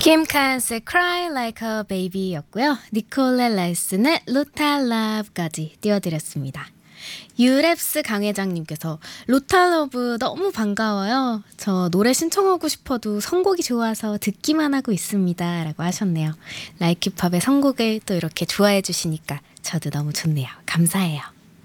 김칸스의 Cry Like a Baby였고요. 니콜레 랄슨의 루타 러브까지 띄워드렸습니다. 유랩스 강회장님께서 루타 러브 너무 반가워요. 저 노래 신청하고 싶어도 선곡이 좋아서 듣기만 하고 있습니다. 라고 하셨네요. 라이키팝의 선곡을 또 이렇게 좋아해 주시니까 저도 너무 좋네요. 감사해요.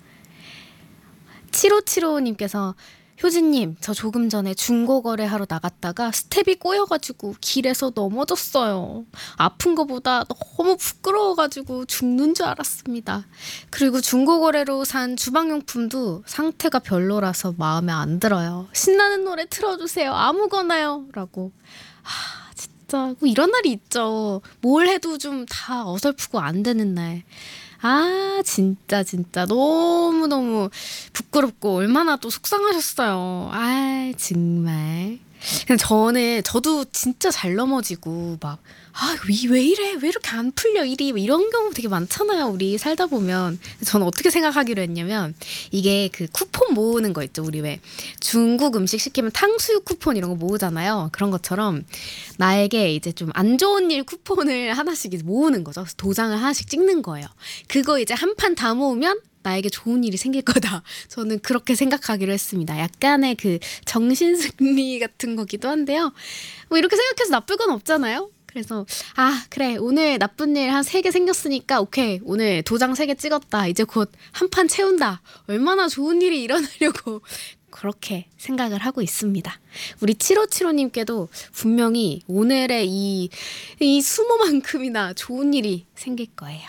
7575님께서 효진님, 저 조금 전에 중고거래하러 나갔다가 스텝이 꼬여가지고 길에서 넘어졌어요. 아픈 거보다 너무 부끄러워가지고 죽는 줄 알았습니다. 그리고 중고거래로 산 주방용품도 상태가 별로라서 마음에 안 들어요. 신나는 노래 틀어주세요. 아무거나요. 라고. 진짜 뭐 이런 날이 있죠. 뭘 해도 좀 다 어설프고 안 되는 날. 진짜 너무너무 부끄럽고 얼마나 또 속상하셨어요. 정말. 근데 저도 진짜 잘 넘어지고 왜 이래? 왜 이렇게 안 풀려? 일이 이런 경우 되게 많잖아요. 우리 살다 보면. 저는 어떻게 생각하기로 했냐면 이게 그 쿠폰 모으는 거 있죠. 우리 왜 중국 음식 시키면 탕수육 쿠폰 이런 거 모으잖아요. 그런 것처럼 나에게 이제 좀 안 좋은 일 쿠폰을 하나씩 모으는 거죠. 그래서 도장을 하나씩 찍는 거예요. 그거 이제 한 판 다 모으면 나에게 좋은 일이 생길 거다. 저는 그렇게 생각하기로 했습니다. 약간의 그 정신승리 같은 거기도 한데요. 뭐 이렇게 생각해서 나쁠 건 없잖아요. 그래서 그래, 오늘 나쁜 일 한 3개 생겼으니까 오케이, 오늘 도장 3개 찍었다. 이제 곧 한 판 채운다. 얼마나 좋은 일이 일어나려고 그렇게 생각을 하고 있습니다. 우리 7575님께도 분명히 오늘의 이 수모만큼이나 좋은 일이 생길 거예요.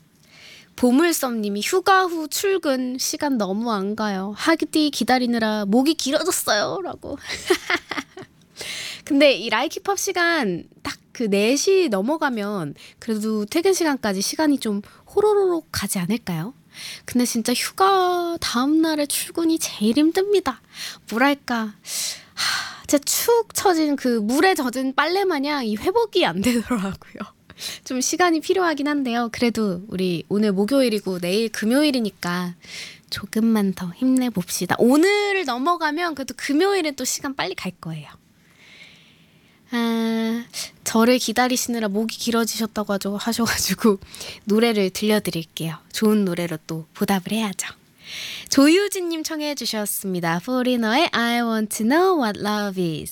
보물섬님이 휴가 후 출근 시간 너무 안 가요. 하기띠 기다리느라 목이 길어졌어요. 라고. 근데 이 라이키팝 시간 딱 그 4시 넘어가면 그래도 퇴근 시간까지 시간이 좀 호로로록 가지 않을까요? 근데 진짜 휴가 다음날에 출근이 제일 힘듭니다. 뭐랄까. 진짜 축 처진 그 물에 젖은 빨래 마냥 이 회복이 안 되더라고요. 좀 시간이 필요하긴 한데요. 그래도 우리 오늘 목요일이고 내일 금요일이니까 조금만 더 힘내봅시다. 오늘을 넘어가면 그래도 금요일은 또 시간 빨리 갈 거예요. 저를 기다리시느라 목이 길어지셨다고 하셔가지고 노래를 들려드릴게요. 좋은 노래로 또 보답을 해야죠. 조유진님 청해 주셨습니다. 포리너의 I want to know what love is.